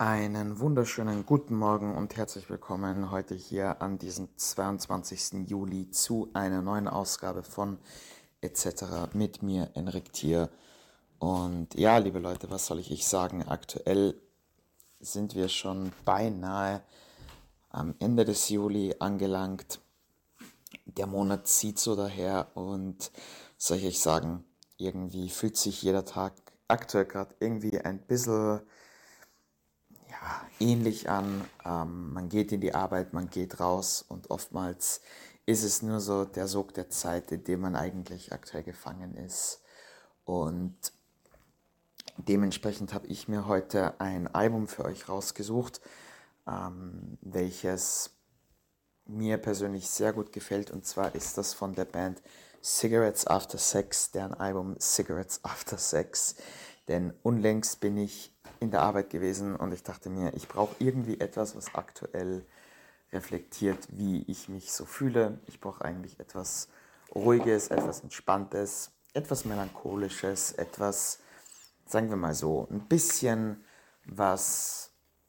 Einen wunderschönen guten Morgen und herzlich willkommen heute hier an diesem 22. Juli zu einer neuen Ausgabe von etc. mit mir, Enrik Thier. Und ja, liebe Leute, was soll ich sagen? Aktuell sind wir schon beinahe am Ende des Juli angelangt. Der Monat zieht so daher und soll ich euch sagen, irgendwie fühlt sich jeder Tag aktuell gerade irgendwie ein bisschen ähnlich an. Man geht in die Arbeit, man geht raus und oftmals ist es nur so der Sog der Zeit, in dem man eigentlich aktuell gefangen ist. Und dementsprechend habe ich mir heute ein Album für euch rausgesucht, welches mir persönlich sehr gut gefällt. Und zwar ist das von der Band Cigarettes After Sex, deren Album Cigarettes After Sex. Denn unlängst bin ich in der Arbeit gewesen und ich dachte mir, ich brauche irgendwie etwas, was aktuell reflektiert, wie ich mich so fühle. Ich brauche eigentlich etwas Ruhiges, etwas Entspanntes, etwas Melancholisches, etwas, sagen wir mal so, ein bisschen was,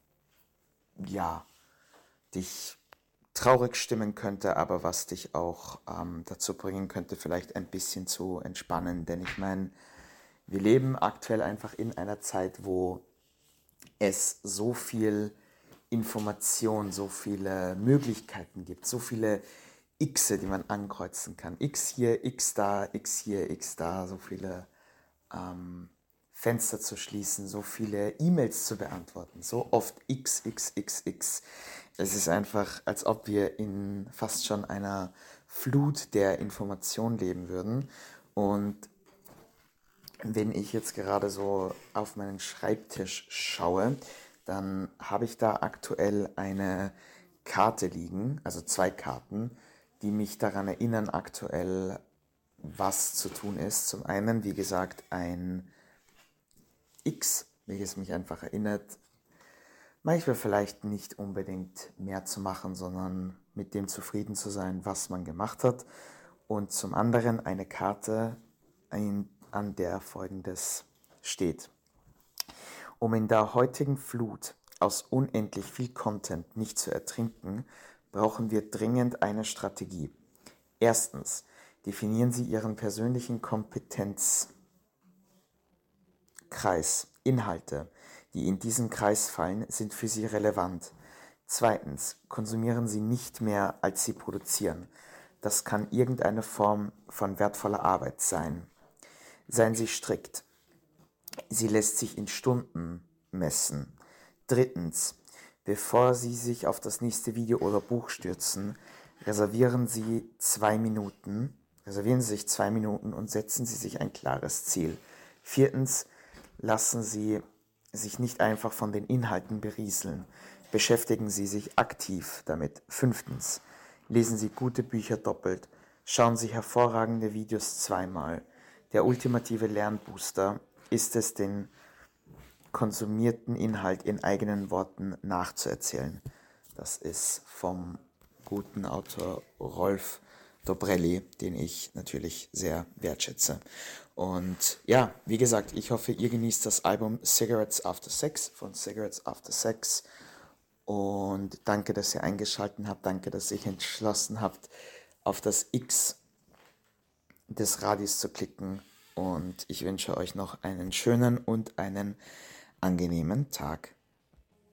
ja, dich traurig stimmen könnte, aber was dich auch dazu bringen könnte, vielleicht ein bisschen zu entspannen. Denn ich meine, wir leben aktuell einfach in einer Zeit, wo es so viel Information, so viele Möglichkeiten gibt, so viele Xe, die man ankreuzen kann. X hier, X da, X hier, X da, so viele Fenster zu schließen, so viele E-Mails zu beantworten, so oft X, X, X, X. Es ist einfach, als ob wir in fast schon einer Flut der Information leben würden. Und wenn ich jetzt gerade so auf meinen Schreibtisch schaue, dann habe ich da aktuell eine Karte liegen, also zwei Karten, die mich daran erinnern aktuell, was zu tun ist. Zum einen, wie gesagt, ein X, welches mich einfach erinnert, manchmal vielleicht nicht unbedingt mehr zu machen, sondern mit dem zufrieden zu sein, was man gemacht hat. Und zum anderen eine Karte, an der Folgendes steht. Um in der heutigen Flut aus unendlich viel Content nicht zu ertrinken, brauchen wir dringend eine Strategie. Erstens, definieren Sie Ihren persönlichen Kompetenzkreis. Inhalte, die in diesen Kreis fallen, sind für Sie relevant. Zweitens, konsumieren Sie nicht mehr, als Sie produzieren. Das kann irgendeine Form von wertvoller Arbeit sein. Seien Sie strikt. Sie lässt sich in Stunden messen. Drittens, bevor Sie sich auf das nächste Video oder Buch stürzen, reservieren Sie sich 2 Minuten und setzen Sie sich ein klares Ziel. Viertens, lassen Sie sich nicht einfach von den Inhalten berieseln. Beschäftigen Sie sich aktiv damit. Fünftens, lesen Sie gute Bücher doppelt. Schauen Sie hervorragende Videos zweimal. Der ultimative Lernbooster ist es, den konsumierten Inhalt in eigenen Worten nachzuerzählen. Das ist vom guten Autor Rolf Dobrelli, den ich natürlich sehr wertschätze. Und ja, wie gesagt, ich hoffe, ihr genießt das Album Cigarettes After Sex von Cigarettes After Sex. Und danke, dass ihr eingeschaltet habt. Danke, dass ihr entschlossen habt, auf das X des Radis zu klicken. Und ich wünsche euch noch einen schönen und einen angenehmen Tag.